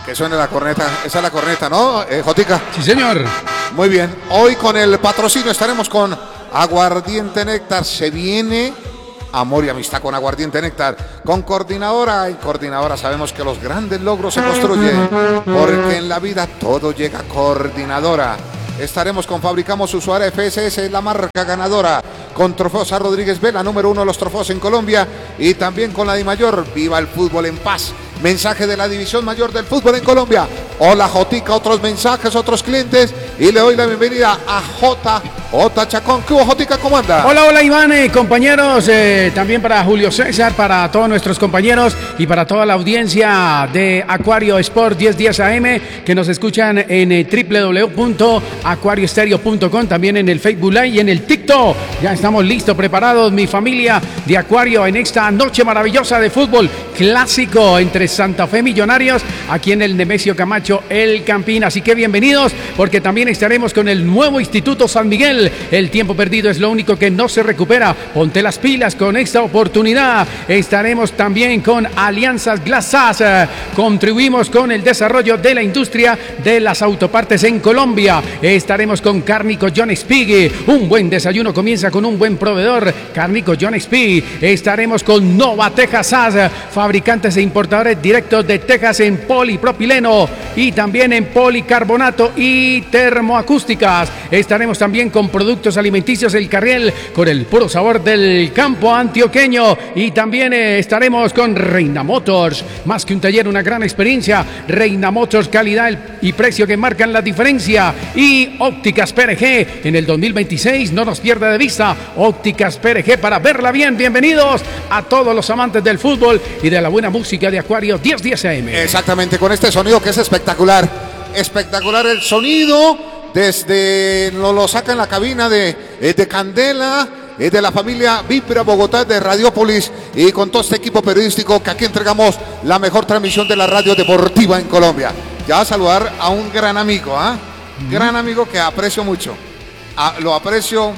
Que suene la corneta. Esa es la corneta, ¿no, Jotica? Sí, señor. Muy bien. Hoy con el patrocinio estaremos con Aguardiente Néctar. Se viene amor y amistad con Aguardiente Néctar. Con Coordinadora. En Coordinadora sabemos que los grandes logros se construyen, porque en la vida todo llega a Coordinadora. Estaremos con Fabricamos Usuaria FSS, la marca ganadora. Con Trofeos A. Rodríguez B, la número 1 de los trofeos en Colombia. Y también con la Dimayor. Viva el fútbol en paz. Mensaje de la División Mayor del Fútbol en Colombia. Hola, Jotica, otros mensajes, otros clientes. Y le doy la bienvenida a J. Chacón. ¿Qué hubo, Jotica? ¿Cómo anda? Hola, hola, Iván, compañeros. También para Julio César, para todos nuestros compañeros y para toda la audiencia de Acuario Sport 1010 AM que nos escuchan en www.acuarioestereo.com, también en el Facebook Live y en el TikTok. Ya estamos listos, preparados, mi familia de Acuario, en esta noche maravillosa de fútbol clásico entre Santa Fe Millonarios, aquí en el Nemesio Camacho, el Campín. Así que bienvenidos, porque también estaremos con el nuevo Instituto San Miguel. El tiempo perdido es lo único que no se recupera. Ponte las pilas con esta oportunidad. Estaremos también con Alianzas Glasas. Contribuimos con el desarrollo de la industria de las autopartes en Colombia. Estaremos con Cárnico John Spig. Un buen desayuno comienza con un buen proveedor, Cárnico John Spig. Estaremos con Nova Texas SAS, fabricantes e importadores directos de Texas en polipropileno y también en policarbonato y termoacústicas. Estaremos también con Productos Alimenticios El Carriel, con el puro sabor del campo antioqueño. Y también estaremos con Reina Motors, más que un taller, una gran experiencia. Reina Motors, calidad y precio que marcan la diferencia. Y Ópticas PRG, en el 2026 no nos pierda de vista Ópticas PRG para verla bien. Bienvenidos a todos los amantes del fútbol y de la buena música de Acuario 1010 AM. Exactamente, con este sonido que es espectacular. Espectacular el sonido. Desde lo saca en la cabina de Candela, de la familia Vibra Bogotá, de Radiopolis, y con todo este equipo periodístico que aquí entregamos la mejor transmisión de la radio deportiva en Colombia. Ya va a saludar a un gran amigo, gran amigo que aprecio mucho. Lo aprecio.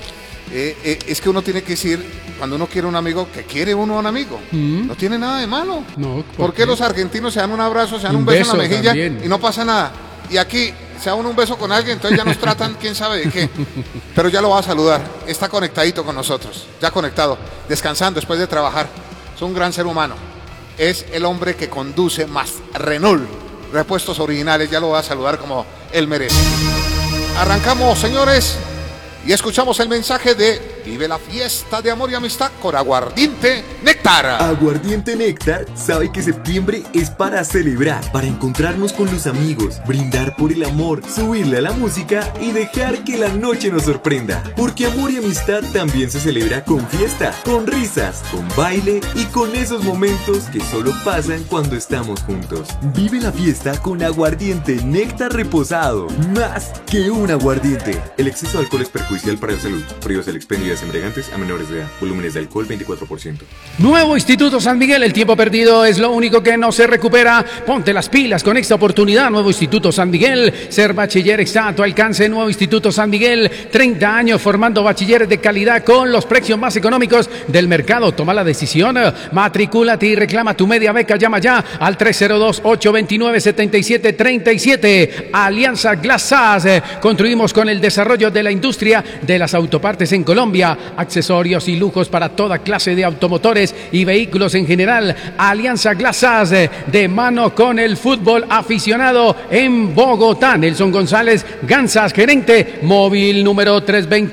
Es que uno tiene que decir, cuando uno quiere un amigo, que quiere uno a un amigo. No tiene nada de malo. No, ¿Por qué los argentinos se dan un abrazo, se dan un beso en la mejilla también, y no pasa nada? Y aquí se da un beso con alguien, entonces ya nos tratan quién sabe de qué. Pero ya lo va a saludar. Está conectadito con nosotros, ya conectado, descansando después de trabajar. Es un gran ser humano. Es el hombre que conduce más Renault, repuestos originales. Ya lo va a saludar como él merece. Arrancamos, señores, y escuchamos el mensaje de Vive la fiesta de amor y amistad con Aguardiente Néctar. Aguardiente Néctar sabe que septiembre es para celebrar, para encontrarnos con los amigos, brindar por el amor, subirle a la música y dejar que la noche nos sorprenda. Porque amor y amistad también se celebra con fiesta, con risas, con baile y con esos momentos que solo pasan cuando estamos juntos. Vive la fiesta con Aguardiente Néctar reposado, más que un aguardiente. El exceso de alcohol es perjudicial para la salud. Prohíbas el expendio de embriagantes a menores de edad. Volúmenes de alcohol 24%. Nuevo Instituto San Miguel, el tiempo perdido es lo único que no se recupera. Ponte las pilas con esta oportunidad. Nuevo Instituto San Miguel, ser bachiller está a tu alcance. Nuevo Instituto San Miguel, 30 años formando bachilleres de calidad con los precios más económicos del mercado. Toma la decisión, matricúlate y reclama tu media beca. Llama ya al 302-829-7737. Alianza Glasas, construimos con el desarrollo de la industria de las autopartes en Colombia. Accesorios y lujos para toda clase de automotores y vehículos en general. Alianza Glasas, de mano con el fútbol aficionado en Bogotá. Nelson González Gansas, gerente. Móvil número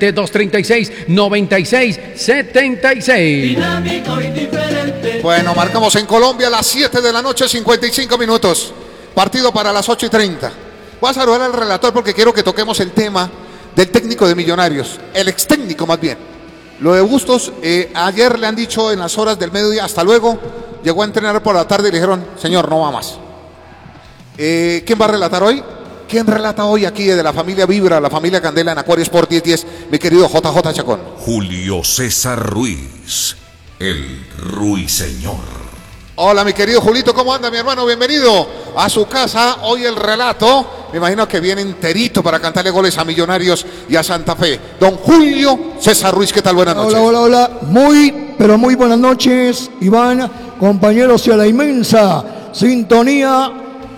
320-236-9676. Dinámico y diferente. Bueno, marcamos en Colombia a las 7 de la noche, 55 minutos. Partido para las 8:30. Voy a saludar al relator porque quiero que toquemos el tema del técnico de Millonarios, el ex técnico más bien. Lo de Bustos, ayer le han dicho en las horas del mediodía, hasta luego. Llegó a entrenar por la tarde y le dijeron, señor, no va más. ¿Quién va a relatar hoy? ¿Quién relata hoy aquí de la familia Vibra, la familia Candela en Acuario Sport 1010? Mi querido JJ Chacón. Julio César Ruiz, el Ruiseñor. Hola, mi querido Julito, ¿cómo anda, mi hermano? Bienvenido a su casa. Hoy el relato, me imagino que viene enterito para cantarle goles a Millonarios y a Santa Fe. Don Julio César Ruiz, ¿qué tal? Buenas noches. Hola, hola, hola. Pero muy buenas noches, Iván, compañeros, y a la inmensa sintonía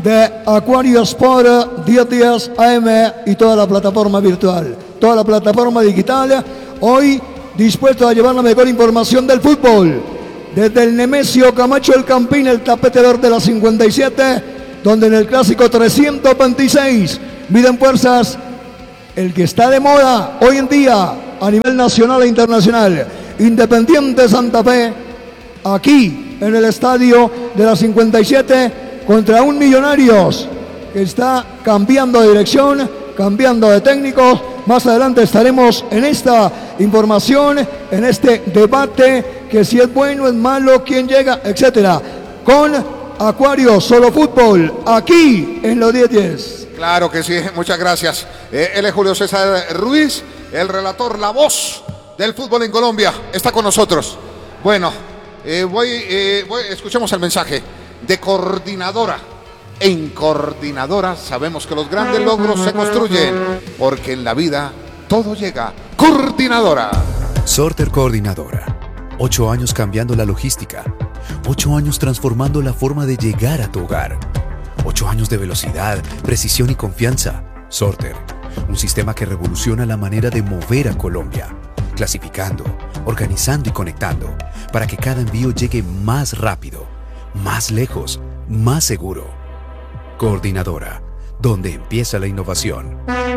de Acuario Sport 1010 AM y toda la plataforma virtual, toda la plataforma digital. Hoy dispuesto a llevar la mejor información del fútbol. Desde el Nemesio Camacho El Campín, el tapetador de la 57, donde en el clásico 326 miden fuerzas el que está de moda hoy en día a nivel nacional e internacional, Independiente Santa Fe, aquí en el estadio de la 57 contra un Millonarios que está cambiando de dirección, cambiando de técnicos. Más adelante estaremos en esta información, en este debate, que si es bueno, es malo, quién llega, etcétera, con Acuario Solo Fútbol, aquí en los 1010. Claro que sí, muchas gracias. Él es Julio César Ruiz, el relator, la voz del fútbol en Colombia, está con nosotros. Bueno, escuchemos el mensaje de Coordinadora. En Coordinadora sabemos que los grandes logros se construyen, porque en la vida todo llega. Coordinadora. Sorter Coordinadora. 8 años cambiando la logística. 8 años transformando la forma de llegar a tu hogar. 8 años de velocidad, precisión y confianza. Sorter, un sistema que revoluciona la manera de mover a Colombia. Clasificando, organizando y conectando, para que cada envío llegue más rápido, más lejos, más seguro. Coordinadora, donde empieza la innovación.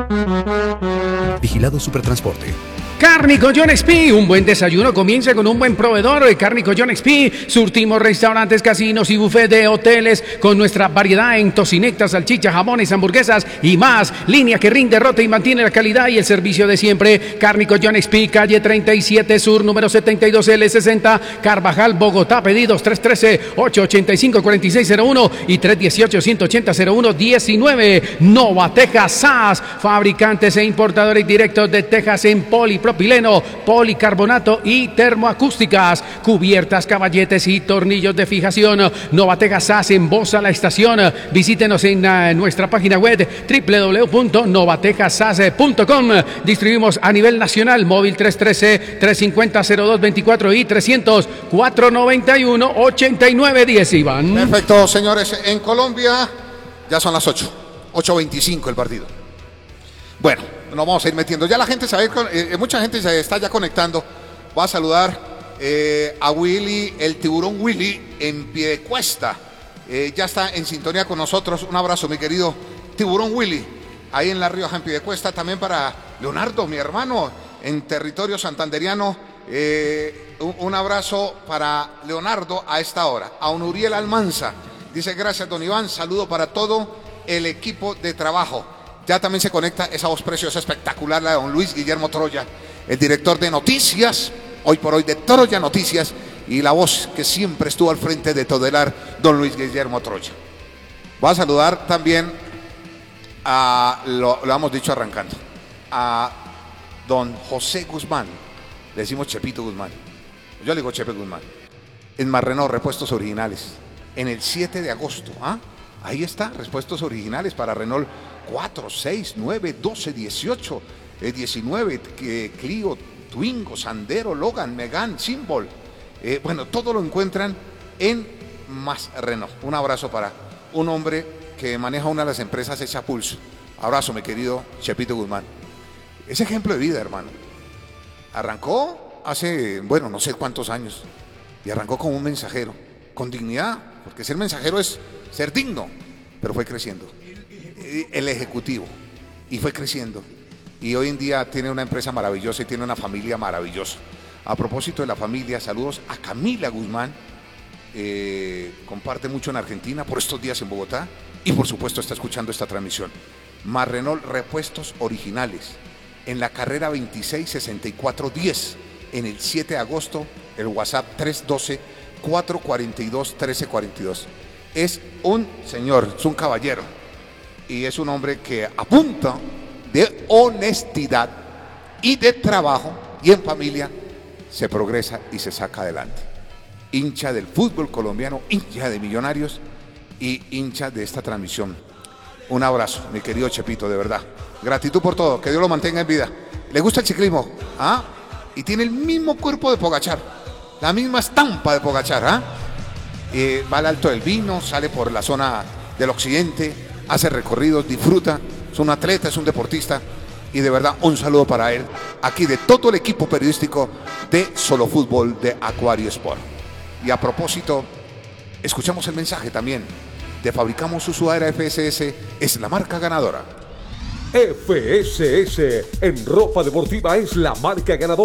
Vigilado Supertransporte. Cárnico John XP, un buen desayuno comienza con un buen proveedor. Cárnico John XP, surtimos restaurantes, casinos y buffet de hoteles con nuestra variedad en tocinectas, salchichas, jamones, hamburguesas y más. Línea que rinde, rota y mantiene la calidad y el servicio de siempre. Cárnico John XP, calle 37 Sur, número 72L60, Carvajal, Bogotá. Pedidos 313-885-4601 y 318-180-0119. Nova Tejas SAS, fabricantes e importadores directos de tejas en polipropileno, policarbonato y termoacústicas, cubiertas, caballetes y tornillos de fijación. Nova Tejas SAS en Bosa La Estación. Visítenos en nuestra página web www.novatejasas.com. Distribuimos a nivel nacional. Móvil 313-350-0224 y 300-491-8910. Iván. Perfecto, señores. En Colombia ya son las 8:25 el partido. Bueno, nos vamos a ir metiendo. Ya la gente sabe, mucha gente se está ya conectando. Voy a saludar a Willy, el tiburón Willy, en Piedecuesta. Ya está en sintonía con nosotros. Un abrazo, mi querido tiburón Willy, ahí en La Rioja, en Piedecuesta. También para Leonardo, mi hermano, en territorio santanderiano. Un abrazo para Leonardo a esta hora. A Onuriel Almanza. Dice, gracias, don Iván. Saludo para todo el equipo de trabajo. Ya también se conecta esa voz preciosa, espectacular, la de don Luis Guillermo Troya, el director de noticias, hoy por hoy de Troya Noticias, y la voz que siempre estuvo al frente de Todelar, don Luis Guillermo Troya. Voy a saludar también lo hemos dicho arrancando, a don José Guzmán, le decimos Chepito Guzmán, yo le digo Chepe Guzmán, en Marrenó, repuestos originales, en el 7 de agosto, ahí está, repuestos originales para Renault 4, 6, 9, 12, 18, 19, Clio, Twingo, Sandero, Logan, Megane, Symbol. Bueno, todo lo encuentran en Más Renault. Un abrazo para un hombre que maneja una de las empresas hecha pulso. Abrazo, mi querido Chepito Guzmán. Es ejemplo de vida, hermano. Arrancó hace, bueno, no sé cuántos años, y arrancó como un mensajero, con dignidad, porque ser mensajero es ser digno, pero fue creciendo. El ejecutivo, y fue creciendo, y hoy en día tiene una empresa maravillosa y tiene una familia maravillosa. A propósito de la familia, saludos a Camila Guzmán, comparte mucho en Argentina, por estos días en Bogotá, y por supuesto está escuchando esta transmisión. Más Renault, repuestos originales, en la carrera 266410, en el 7 de agosto, el WhatsApp 312-442-1342. Es un señor, es un caballero, y es un hombre que a punta de honestidad y de trabajo y en familia se progresa y se saca adelante. Hincha del fútbol colombiano, hincha de Millonarios y hincha de esta transmisión. Un abrazo, mi querido Chepito, de verdad. Gratitud por todo, que Dios lo mantenga en vida. ¿Le gusta el ciclismo? Y tiene el mismo cuerpo de Pogacar, la misma estampa de Pogacar. Va al Alto del Vino, sale por la zona del occidente, hace recorridos, disfruta, es un atleta, es un deportista y de verdad un saludo para él, aquí de todo el equipo periodístico de Solo Fútbol de Acuario Sport. Y a propósito, escuchamos el mensaje también de Fabricamos su sudadera FSS, es la marca ganadora. FSS en ropa deportiva es la marca ganadora.